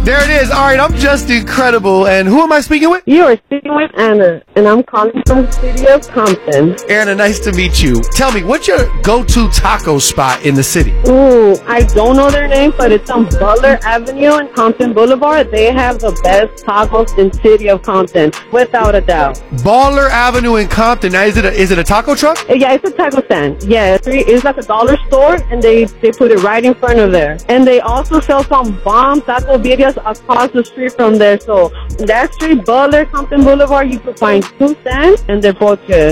There it is. All right, I'm just incredible. And who am I speaking with? You are speaking with Anna, and I'm calling from the city of Compton. Anna, nice to meet you. Tell me, what's your go-to taco spot in the city? Ooh, I don't know their name, but it's on Butler Avenue and Compton Boulevard. They have the best tacos in city of Compton, without a doubt. Baller Avenue in Compton. Now, is it a taco truck? Yeah, it's a taco stand. Yeah, it's like a dollar store, and they put it right in front of there. And they also sell some bomb taco birrias across the street from there. So that street, Butler, Compton Boulevard, you could find two stands, and they're both good.